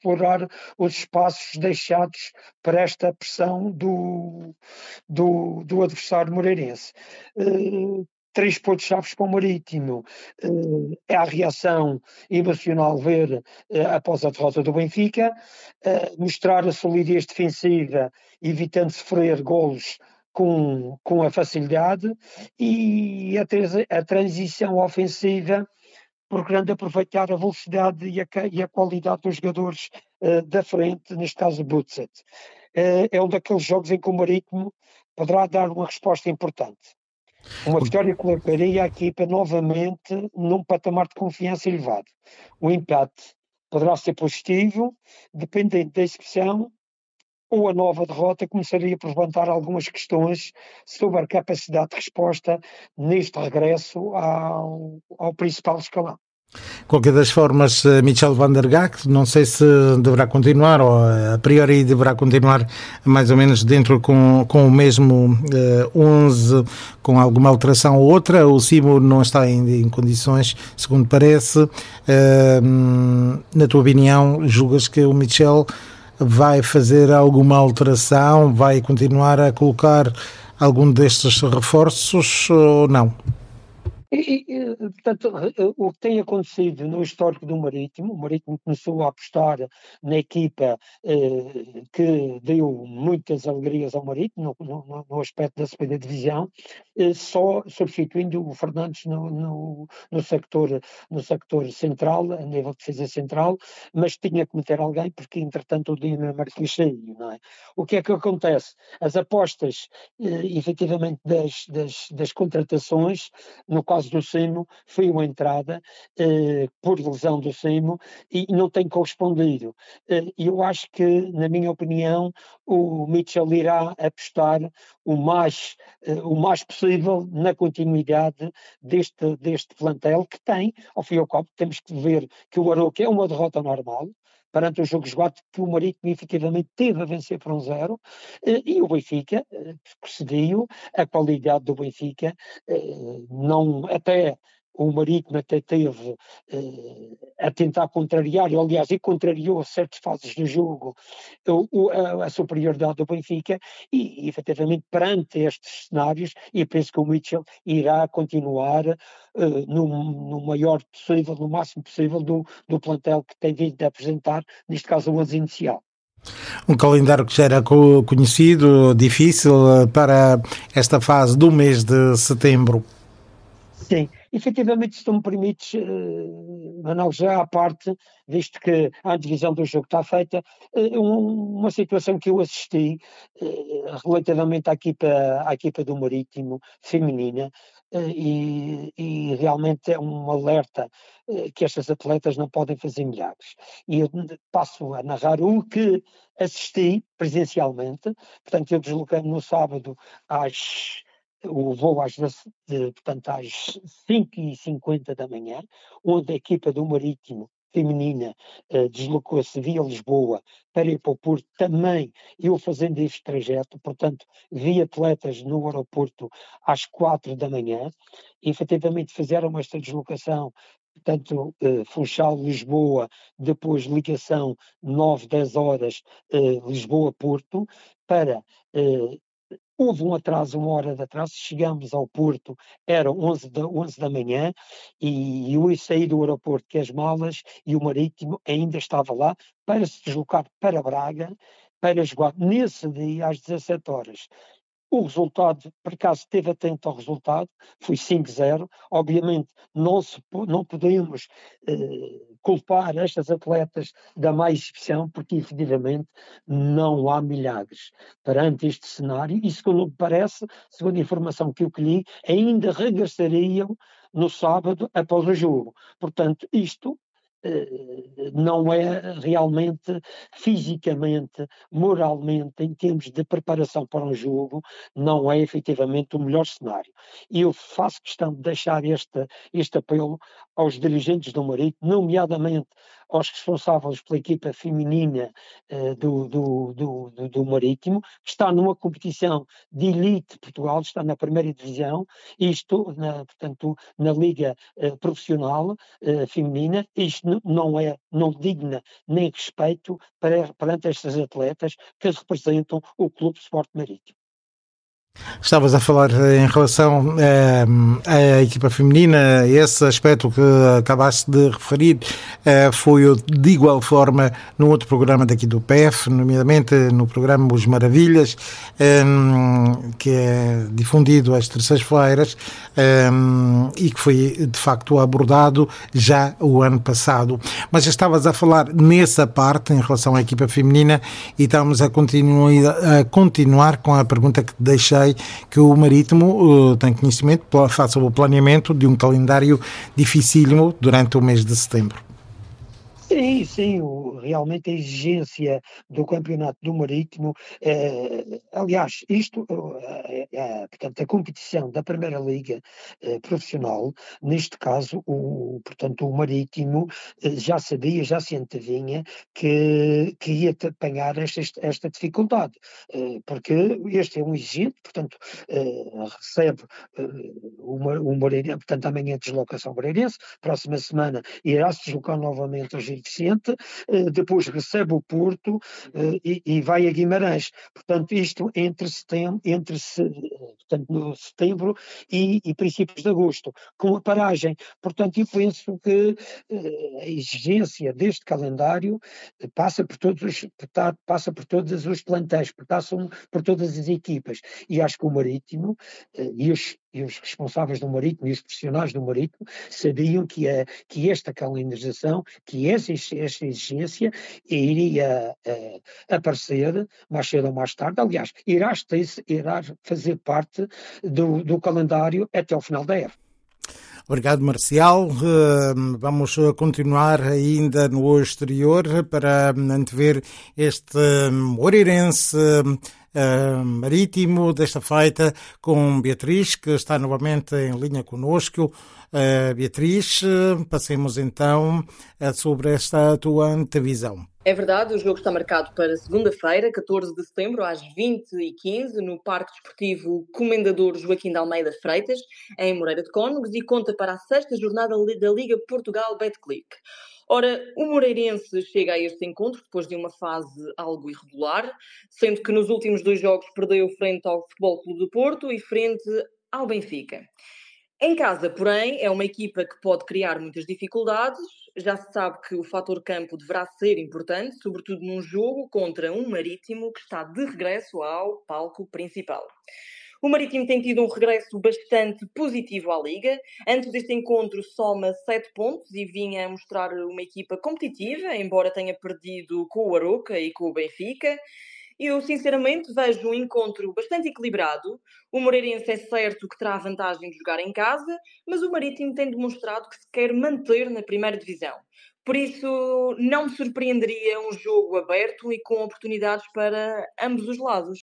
explorar os espaços deixados por esta pressão do adversário moreirense. 3 pontos-chave para o Marítimo. É a reação emocional ver após a derrota do Benfica, mostrar a solidez defensiva, evitando sofrer golos com a facilidade, e a transição ofensiva, procurando aproveitar a velocidade e a qualidade dos jogadores da frente, neste caso o Butset. É um daqueles jogos em que o Marítimo poderá dar uma resposta importante. Uma vitória colocaria a equipa novamente num patamar de confiança elevado. O empate poderá ser positivo, dependente da exibição, ou a nova derrota começaria por levantar algumas questões sobre a capacidade de resposta neste regresso ao principal escalão. Qualquer das formas, Michel van der Gaag, não sei se deverá continuar, ou a priori deverá continuar mais ou menos dentro com o mesmo 11, com alguma alteração ou outra. O Simo não está ainda em condições, segundo parece. Na tua opinião, julgas que o Michel vai fazer alguma alteração, vai continuar a colocar algum destes reforços ou não? Portanto, o que tem acontecido no histórico do Marítimo, o Marítimo começou a apostar na equipa que deu muitas alegrias ao Marítimo no aspecto da segunda divisão, só substituindo o Fernandes no sector central, a nível de defesa central, mas tinha que meter alguém porque entretanto o Dina Marquinhos saiu, não é? O que é que acontece? As apostas efetivamente das contratações, no caso do Simo, foi uma entrada por lesão do Simo e não tem correspondido. Eu acho que, na minha opinião, o Mitchell irá apostar o mais possível na continuidade deste plantel que tem. Ao fim e ao cabo, temos que ver que o Arouca é uma derrota normal perante o jogo jogado, que o Marítimo efetivamente teve a vencer por 1-0, e o Benfica percebeu a qualidade do Benfica, não, até o Marítimo até teve a tentar contrariar, aliás, e contrariou a certas fases do jogo a superioridade do Benfica, e efetivamente perante estes cenários, eu penso que o Mitchell irá continuar no maior possível, no máximo possível do plantel que tem vindo a apresentar, neste caso o 11 inicial. Um calendário que já era conhecido, difícil para esta fase do mês de setembro. Sim, efetivamente, se tu me permites, Manuel, já à parte, visto que a divisão do jogo está feita, uma situação que eu assisti relativamente à equipa do Marítimo feminina, e realmente é um alerta que estas atletas não podem fazer milagres. E eu passo a narrar o que assisti presencialmente. Portanto, eu desloquei-me no sábado o voo portanto, às 5h50 da manhã, onde a equipa do Marítimo feminina deslocou-se via Lisboa para ir para o Porto, também eu fazendo este trajeto, portanto, vi atletas no aeroporto às 4 da manhã, e efetivamente fizeram esta deslocação, portanto, Funchal-Lisboa, depois ligação 9-10 horas, Lisboa-Porto, para... Houve um atraso, 1 hora de atraso, chegamos ao Porto, eram 11 da manhã, e eu saí do aeroporto que as malas, e o Marítimo ainda estava lá para se deslocar para Braga, para jogar nesse dia às 17 horas. O resultado, por acaso, esteve atento ao resultado, foi 5-0. Obviamente, não podemos culpar estas atletas da má exibição, porque efetivamente não há milagres perante este cenário, e segundo me parece, segundo a informação que eu colhi, ainda regressariam no sábado após o jogo. Portanto, isto não é realmente fisicamente, moralmente, em termos de preparação para um jogo, não é efetivamente o melhor cenário. E eu faço questão de deixar este apelo aos dirigentes do Marítimo, nomeadamente aos responsáveis pela equipa feminina do Marítimo, que está numa competição de elite Portugal, está na primeira divisão, isto, portanto, na liga profissional feminina, isto não digna nem respeito perante estas atletas que representam o Clube de Sport Marítimo. Estavas a falar em relação à equipa feminina, esse aspecto que acabaste de referir foi de igual forma no outro programa daqui do PF, nomeadamente no programa Os Maravilhas, que é difundido às terças-feiras e que foi de facto abordado já o ano passado. Mas estavas a falar nessa parte em relação à equipa feminina e estamos a continuar com a pergunta que te deixei, que o Marítimo tem conhecimento, faça o planeamento de um calendário dificílimo durante o mês de setembro. Sim, realmente a exigência do campeonato do Marítimo, aliás, portanto, a competição da Primeira Liga profissional, neste caso, portanto, o Marítimo já sabia, já se antevinha que ia apanhar esta dificuldade, porque este é um exigente, portanto, recebe o Moreirense, portanto, amanhã deslocação Moreirense, próxima semana irá se deslocar novamente ao Gil Vicente, depois recebe o Porto e vai a Guimarães. Portanto, isto entre setembro e princípios de agosto, com a paragem. Portanto, eu penso que a exigência deste calendário passa por todos os plantéis, passa por todas as equipas. E acho que o Marítimo e os responsáveis do Marítimo e os profissionais do Marítimo sabiam que esta calendarização, que essa exigência iria aparecer mais cedo ou mais tarde. Aliás, irá fazer parte do calendário até ao final da época. Obrigado, Marcial. Vamos continuar ainda no exterior para antever este Moreirense Marítimo desta feita com Beatriz, que está novamente em linha connosco. Beatriz, passemos então sobre esta tua antevisão. É verdade, o jogo está marcado para segunda-feira, 14 de setembro, às 20h15, no Parque Desportivo Comendador Joaquim de Almeida Freitas, em Moreira de Cónegos, e conta para a 6ª jornada da Liga Portugal Betclic. Ora, o Moreirense chega a este encontro depois de uma fase algo irregular, sendo que nos últimos 2 jogos perdeu frente ao Futebol Clube do Porto e frente ao Benfica. Em casa, porém, é uma equipa que pode criar muitas dificuldades. Já se sabe que o fator campo deverá ser importante, sobretudo num jogo contra um Marítimo que está de regresso ao palco principal. O Marítimo tem tido um regresso bastante positivo à Liga. Antes deste encontro soma 7 pontos e vinha a mostrar uma equipa competitiva, embora tenha perdido com o Aroca e com o Benfica. Eu, sinceramente, vejo um encontro bastante equilibrado. O Moreirense é certo que terá a vantagem de jogar em casa, mas o Marítimo tem demonstrado que se quer manter na primeira divisão. Por isso, não me surpreenderia um jogo aberto e com oportunidades para ambos os lados.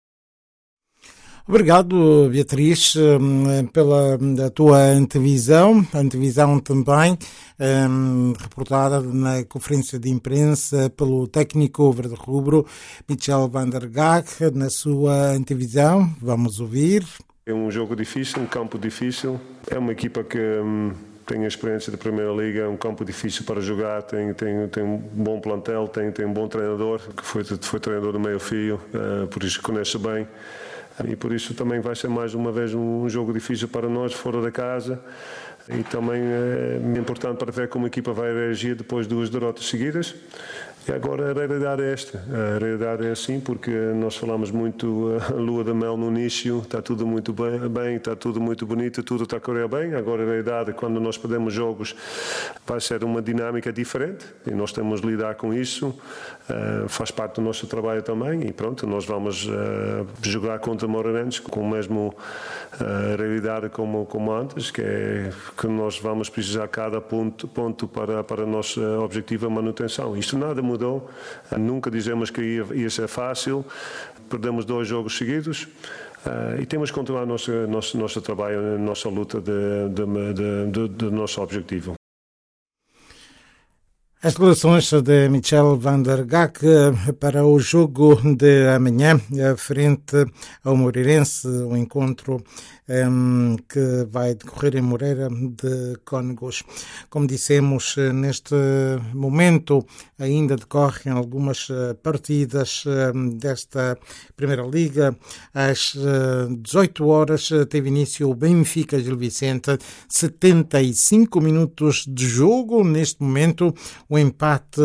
Obrigado, Beatriz, pela tua antevisão também, reportada na conferência de imprensa pelo técnico verde-rubro Michel van der Gaag, na sua antevisão. Vamos ouvir. É um jogo difícil, um campo difícil, é uma equipa que tem a experiência da Primeira Liga, é um campo difícil para jogar, tem um bom plantel, tem um bom treinador, que foi treinador do meio-fio, por isso conhece bem. E por isso também vai ser mais uma vez um jogo difícil para nós, fora da casa. E também é importante para ver como a equipa vai reagir depois de 2 derrotas seguidas. E agora a realidade é esta. A realidade é assim porque nós falamos muito a lua de mel no início, está tudo muito bem, está tudo muito bonito, tudo está a correr bem. Agora a realidade, quando nós perdemos jogos, vai ser uma dinâmica diferente e nós temos de lidar com isso. Faz parte do nosso trabalho também e pronto, nós vamos jogar contra Moreirense com a mesma realidade como antes, que é que nós vamos precisar cada ponto para o nosso objetivo, a manutenção. Isto nada mudou, nunca dizemos que ia ser fácil, perdemos 2 jogos seguidos e temos que continuar o nosso trabalho, a nossa luta do nosso objetivo. As declarações de Michel van der Gack para o jogo de amanhã, frente ao Moreirense, um encontro que vai decorrer em Moreira de Cónegos. Como dissemos, neste momento ainda decorrem algumas partidas desta Primeira Liga. Às 18 horas teve início o Benfica Gil Vicente, 75 minutos de jogo. Neste momento, o empate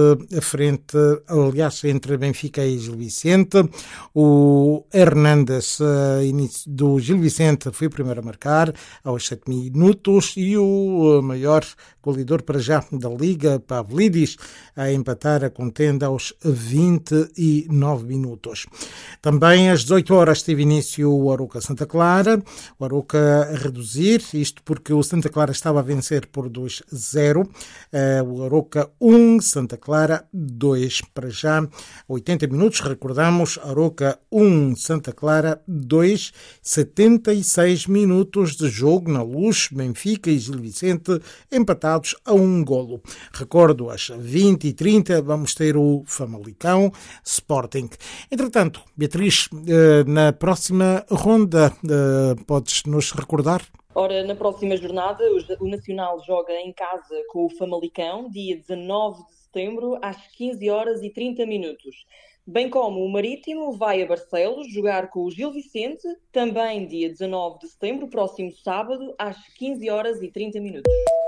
entre Benfica e Gil Vicente. O Hernández do Gil Vicente foi o primeiro a marcar aos 7 minutos e o maior goleador para já da Liga, Pavlidis, a empatar a contenda aos 29 minutos. Também às 18 horas teve início o Arouca Santa Clara, o Arouca a reduzir, isto porque o Santa Clara estava a vencer por 2-0, o Arouca 1, Santa Clara 2. Para já 80 minutos, recordamos, Arouca 1, Santa Clara 2, 76 minutos de jogo na Luz, Benfica e Gil Vicente empatados a 1 golo. Recordo, às 20h30 vamos ter o Famalicão Sporting. Entretanto, Beatriz, na próxima ronda, podes nos recordar? Ora, na próxima jornada, o Nacional joga em casa com o Famalicão, dia 19 de setembro, às 15h30. Bem como o Marítimo vai a Barcelos jogar com o Gil Vicente, também dia 19 de setembro, próximo sábado, às 15h30.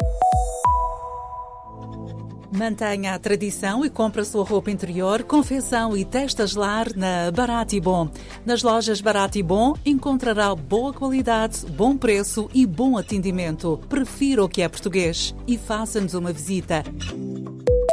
Mantenha a tradição e compre a sua roupa interior, confecção e testas lar na Barato e Bom. Nas lojas Barato e Bom encontrará boa qualidade, bom preço e bom atendimento. Prefira o que é português e faça-nos uma visita.